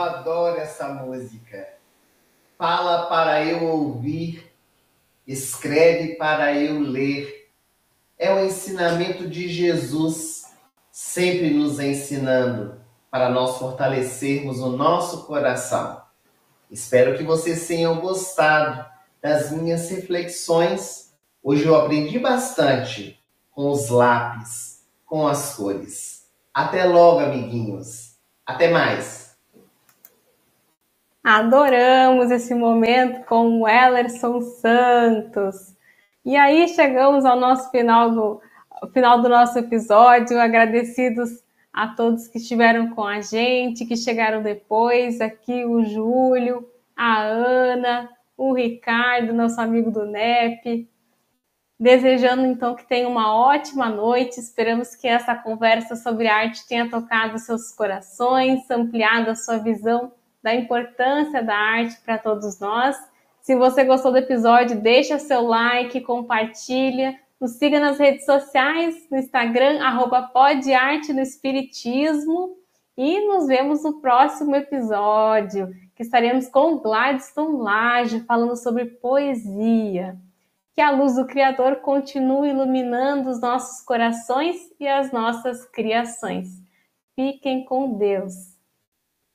adoro essa música. Fala para eu ouvir, escreve para eu ler. É o ensinamento de Jesus, sempre nos ensinando para nós fortalecermos o nosso coração. Espero que vocês tenham gostado das minhas reflexões. Hoje eu aprendi bastante com os lápis, com as cores. Até logo, amiguinhos. Até mais. Adoramos esse momento com o Ellerson Santos. E aí chegamos ao nosso final do nosso episódio, agradecidos a todos que estiveram com a gente, que chegaram depois, aqui o Júlio, a Ana, o Ricardo, nosso amigo do NEP. Desejando então que tenha uma ótima noite, esperamos que essa conversa sobre arte tenha tocado seus corações, ampliado a sua visão da importância da arte para todos nós. Se você gostou do episódio, deixa seu like, compartilha, nos siga nas redes sociais, no Instagram, @podarte no Espiritismo, e nos vemos no próximo episódio, que estaremos com o Gladstone Laje, falando sobre poesia. Que a luz do Criador continue iluminando os nossos corações e as nossas criações. Fiquem com Deus.